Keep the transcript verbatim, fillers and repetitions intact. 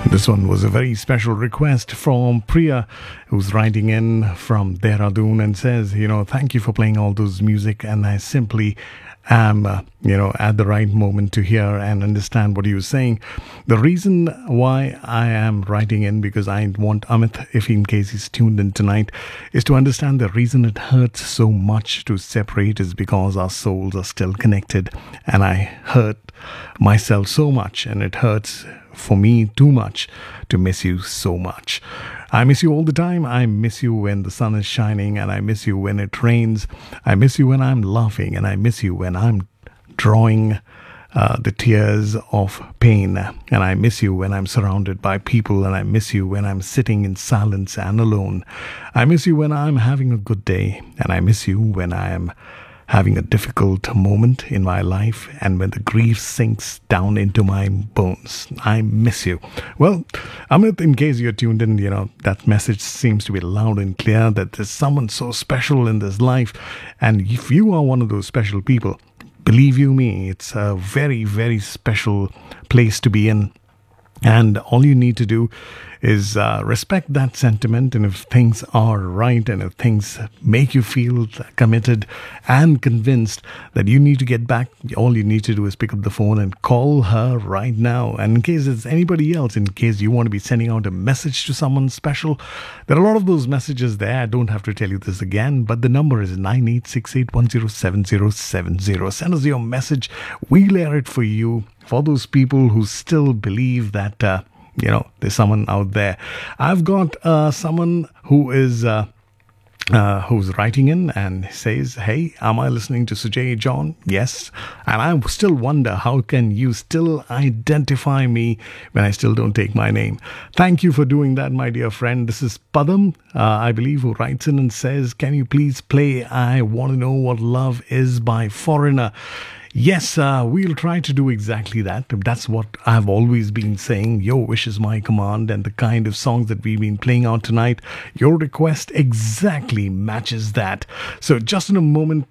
This one was a very special request from Priya, who's writing in from Dehradun and says, you know, thank you for playing all those music, and I simply am, uh, you know, at the right moment to hear and understand what you're saying. The reason why I am writing in, because I want Amit, if in case he's tuned in tonight, is to understand the reason it hurts so much to separate is because our souls are still connected, and I hurt myself so much, and it hurts for me too much to miss you so much. I miss you all the time. I miss you when the sun is shining, and I miss you when it rains. I miss you when I'm laughing, and I miss you when I'm drawing uh, the tears of pain. And I miss you when I'm surrounded by people, and I miss you when I'm sitting in silence and alone. I miss you when I'm having a good day, and I miss you when I am having a difficult moment in my life, and when the grief sinks down into my bones. I miss you. Well, Amit, in case you're tuned in, you know, that message seems to be loud and clear that there's someone so special in this life. And if you are one of those special people, believe you me, it's a very, very special place to be in. And all you need to do is uh, respect that sentiment. And if things are right, and if things make you feel committed and convinced that you need to get back, all you need to do is pick up the phone and call her right now. And in case it's anybody else, in case you want to be sending out a message to someone special, there are a lot of those messages there. I don't have to tell you this again, but the number is nine eight six eight one zero seven zero seven zero. Send us your message. We'll air it for you. For those people who still believe that, uh, you know, there's someone out there. I've got uh, someone who is uh, uh, who's writing in and says, hey, am I listening to Sujay John? Yes. And I still wonder, how can you still identify me when I still don't take my name? Thank you for doing that, my dear friend. This is Padam, uh, I believe, who writes in and says, can you please play I Want to Know What Love Is by Foreigner? Yes, uh, we'll try to do exactly that. That's what I've always been saying. Your wish is my command, and the kind of songs that we've been playing out tonight, your request exactly matches that. So just in a moment,